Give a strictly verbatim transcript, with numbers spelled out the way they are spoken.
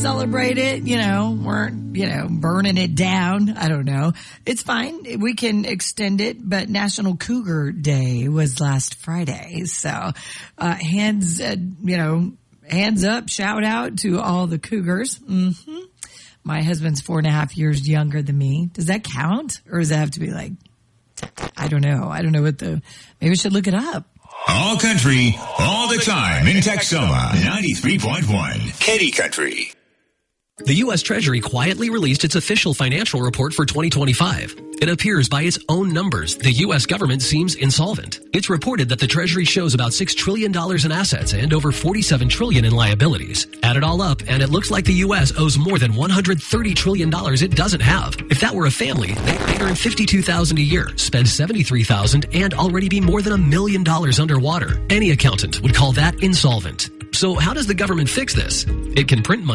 celebrate it, you know, weren't, you know, burning it down. I don't know. It's fine. We can extend it, but National Cougar Day was last Friday. So, uh, hands, uh, you know, hands up, shout out to all the Cougars. Mm-hmm. My husband's four and a half years younger than me. Does that count? Or does that have to be like, I don't know. I don't know what the, maybe we should look it up. All country, all the time in Texoma, ninety-three point one. Katy Country. The U S Treasury quietly released its official financial report for twenty twenty-five. It appears by its own numbers, the U S government seems insolvent. It's reported that the Treasury shows about six trillion dollars in assets and over forty-seven trillion dollars in liabilities. Add it all up, and it looks like the U S owes more than one hundred thirty trillion dollars it doesn't have. If that were a family, they'd earn fifty-two thousand dollars a year, spend seventy-three thousand dollars, and already be more than a million dollars underwater. Any accountant would call that insolvent. So how does the government fix this? It can print money